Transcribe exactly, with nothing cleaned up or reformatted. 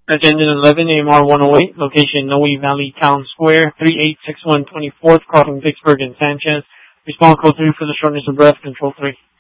Agenda eleven, A M R one oh eight, location Noe Valley Town Square, three eight six one twenty-fourth, crossing Vicksburg and Sanchez. Response code three for the shortness of breath, control three.